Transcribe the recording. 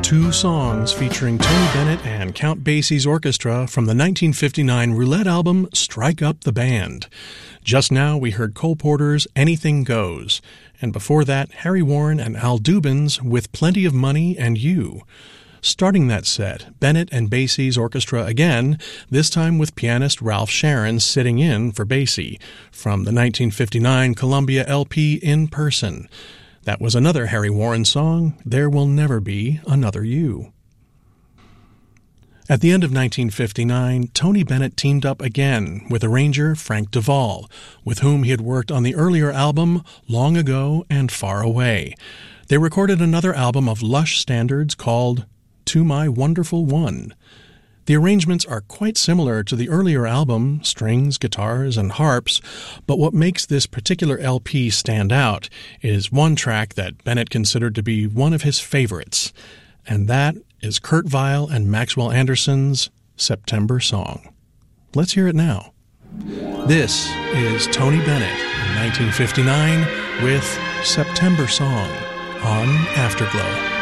Two songs featuring Tony Bennett and Count Basie's orchestra from the 1959 Roulette album Strike Up the Band. Just now we heard Cole Porter's Anything Goes, and before that Harry Warren and Al Dubin's With Plenty of Money and You. Starting that set, Bennett and Basie's orchestra again, this time with pianist Ralph Sharon sitting in for Basie, from the 1959 Columbia LP In Person. That was another Harry Warren song, There Will Never Be Another You. At the end of 1959, Tony Bennett teamed up again with arranger Frank Duvall, with whom he had worked on the earlier album Long Ago and Far Away. They recorded another album of lush standards called To My Wonderful One. The arrangements are quite similar to the earlier album, strings, guitars, and harps, but what makes this particular LP stand out is one track that Bennett considered to be one of his favorites, and that is Kurt Weill and Maxwell Anderson's September Song. Let's hear it now. This is Tony Bennett in 1959 with September Song on Afterglow.